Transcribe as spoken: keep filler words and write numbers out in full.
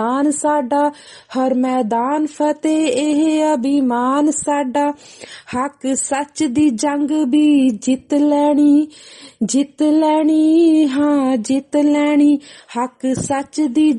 ਆਨ ਸਾਡਾ ਹਰ ਮੈਦਾਨ ਫਤਿਹ ਇਹ ਅਭਿਮਾਨ ਸਾਡਾ। ਹੱਕ ਸੱਚ ਦੀ ਜੰਗ ਵੀ ਜਿੱਤ ਲੈਣੀ, ਜਿੱਤ ਲੈਣੀ, ਹਾਂ ਜਿੱਤ ਲੈਣੀ। ਹੱਕ ਸੱਚ ਦੀ